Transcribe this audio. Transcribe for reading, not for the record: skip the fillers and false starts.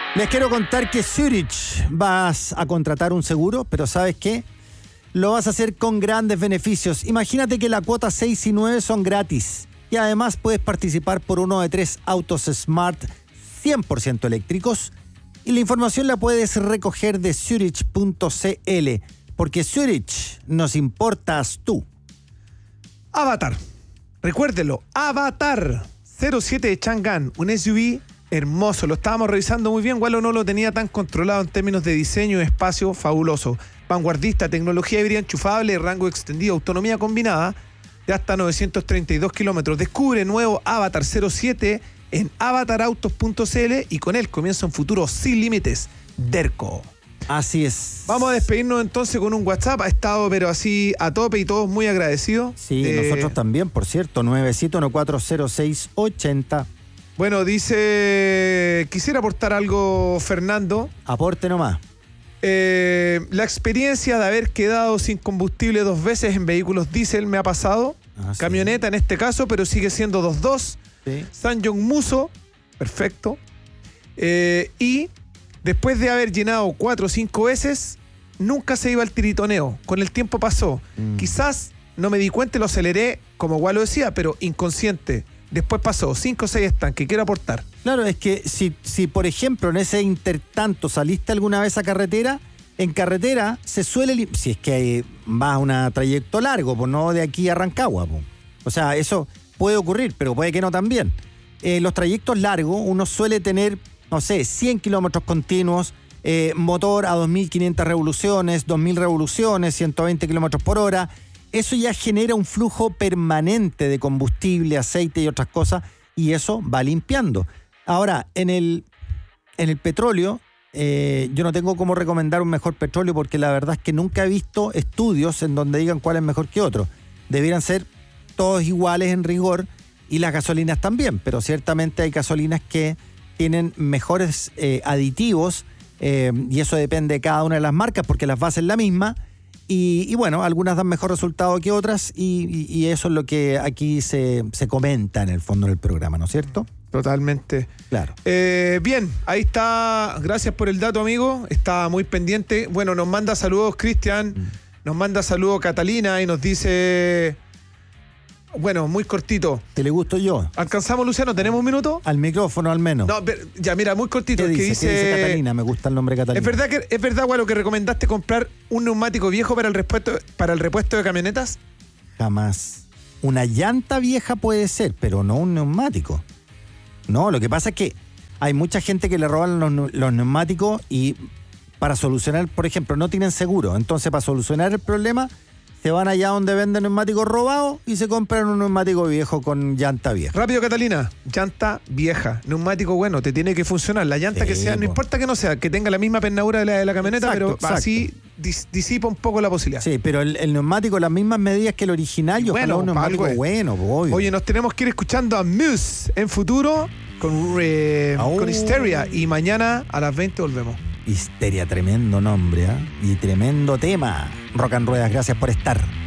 Les quiero contar que Zurich vas a contratar un seguro, pero ¿sabes qué? Lo vas a hacer con grandes beneficios. Imagínate que la cuota 6 y 9 son gratis. Y además puedes participar por uno de 3 autos Smart 100% eléctricos. Y la información la puedes recoger de Zurich.cl. Porque Zurich nos importas tú. Avatar. Recuérdelo. Avatar 07 de Chang'an. Un SUV hermoso. Lo estábamos revisando muy bien. Wallo no lo tenía tan controlado en términos de diseño y espacio. Fabuloso. Vanguardista, tecnología híbrida enchufable, rango extendido, autonomía combinada de hasta 932 kilómetros. Descubre nuevo Avatar 07 en avatarautos.cl y con él comienza un futuro sin límites. Derco. Así es. Vamos a despedirnos entonces con un WhatsApp. Ha estado pero así a tope y todos muy agradecidos. Sí, nosotros también, por cierto. 971-406-80. Bueno, dice, quisiera aportar algo, Fernando. Aporte nomás. La experiencia de haber quedado sin combustible 2 veces en vehículos diésel me ha pasado. Camioneta en este caso, pero sigue siendo 2.2. Sí. Sanyong Muso, perfecto. Y después de haber llenado 4 o 5 veces, nunca se iba al tiritoneo. Con el tiempo pasó. Quizás no me di cuenta y lo aceleré, como igual lo decía, pero inconsciente. Después pasó 5 o 6 estanques. Quiero aportar. Claro, es que si por ejemplo en ese intertanto saliste alguna vez a carretera, en carretera se suele, si es que vas a un trayecto largo, pues no de aquí a Rancagua, pues. O sea, eso puede ocurrir, pero puede que no también. Los trayectos largos uno suele tener, no sé, 100 kilómetros continuos, motor a 2.500 revoluciones, 2.000 revoluciones, 120 kilómetros por hora. Eso ya genera un flujo permanente de combustible, aceite y otras cosas, y eso va limpiando. Ahora, en el petróleo, yo no tengo cómo recomendar un mejor petróleo porque la verdad es que nunca he visto estudios en donde digan cuál es mejor que otro. Debieran ser todos iguales en rigor y las gasolinas también, pero ciertamente hay gasolinas que tienen mejores aditivos y eso depende de cada una de las marcas porque las bases es la misma. Y bueno, algunas dan mejor resultado que otras y eso es lo que aquí se comenta en el fondo del programa, ¿no es cierto? Totalmente. Claro. Bien, ahí está. Gracias por el dato, amigo. Está muy pendiente. Bueno, nos manda saludos Cristian, nos manda saludos Catalina y nos dice... Bueno, muy cortito. ¿Te le gusto yo? ¿Alcanzamos, Luciano? ¿Tenemos un minuto? Al micrófono al menos. No, ya, mira, muy cortito. ¿Qué dice? ¿Qué dice Catalina? Me gusta el nombre Catalina. ¿Es verdad, Gualo, que recomendaste comprar un neumático viejo para el repuesto de camionetas? Jamás. Una llanta vieja puede ser, pero no un neumático. No, lo que pasa es que hay mucha gente que le roban los neumáticos y para solucionar, por ejemplo, no tienen seguro. Entonces, para solucionar el problema... se van allá donde venden neumáticos robados y se compran un neumático viejo con llanta vieja. Rápido, Catalina. Llanta vieja. Neumático bueno, te tiene que funcionar. La llanta que sea, no importa que no sea, que tenga la misma pernadura de la camioneta, exacto, pero así disipa un poco la posibilidad. Sí, pero el neumático, las mismas medidas que el original, y ojalá un neumático bueno, obvio. Oye, nos tenemos que ir escuchando a Muse en futuro con Hysteria y mañana a las 20 volvemos. Histeria, tremendo nombre, ¿eh? Y tremendo tema. Rock and Ruedas, gracias por estar.